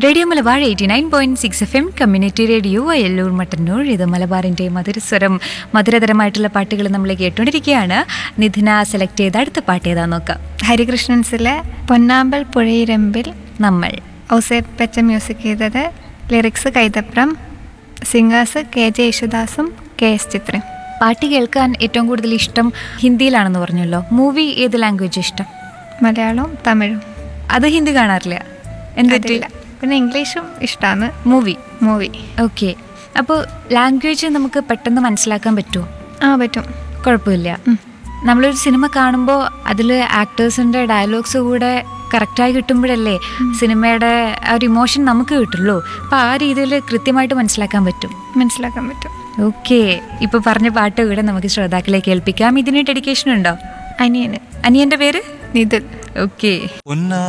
Radio Malabar 89.6 FM community radio Ayallur Mattannur. ഇത് മലബാറിൻ്റെ മധുരസ്വരം, മധുരതരമായിട്ടുള്ള പാട്ടുകൾ നമ്മൾ കേട്ടുകൊണ്ടിരിക്കുകയാണ്. നിധിന സെലക്ട് ചെയ്ത അടുത്ത പാട്ട് ഏതാ നോക്കാം. ഹരികൃഷ്ണൻസിലെ പൊന്നാമ്പൽ പുഴയിരമ്പിൽ നമ്മൾ ഔസേപ്പച്ച മ്യൂസിക് ചെയ്തത്. ലിറിക്സ് കൈതപ്രം, സിംഗേഴ്സ് KJ യേശുദാസും KS ചിത്രയും. പാട്ട് കേൾക്കാൻ ഏറ്റവും കൂടുതൽ ഇഷ്ടം ഹിന്ദിയിലാണെന്ന് പറഞ്ഞല്ലോ. മൂവി ഏത് ലാംഗ്വേജ് ഇഷ്ടം? മലയാളവും തമിഴും. അത് ഹിന്ദി കാണാറില്ല? എന്തില്ല. പിന്നെ ഇംഗ്ലീഷും ഇഷ്ടമാണ്. Movie okay. അപ്പോൾ ലാംഗ്വേജ് നമുക്ക് പെട്ടെന്ന് മനസ്സിലാക്കാൻ പറ്റുമോ? പറ്റും. കുഴപ്പമില്ല. നമ്മളൊരു സിനിമ കാണുമ്പോൾ അതിൽ ആക്ടേഴ്സിൻ്റെ ഡയലോഗ്സ് കൂടെ കറക്റ്റായി കിട്ടുമ്പോഴല്ലേ സിനിമയുടെ ആ ഒരു ഇമോഷൻ നമുക്ക് കിട്ടുള്ളൂ. അപ്പോൾ ആ രീതിയിൽ കൃത്യമായിട്ട് മനസ്സിലാക്കാൻ പറ്റും. ഓക്കെ. ഇപ്പോൾ പറഞ്ഞ പാട്ട് ഇവിടെ നമുക്ക് ശ്രോതാക്കളെ കേൾപ്പിക്കാം. ഇതിന് ഡെഡിക്കേഷൻ ഉണ്ടോ? അനിയന്. അനിയൻ്റെ പേര് നിതുൽ. ഓക്കെ.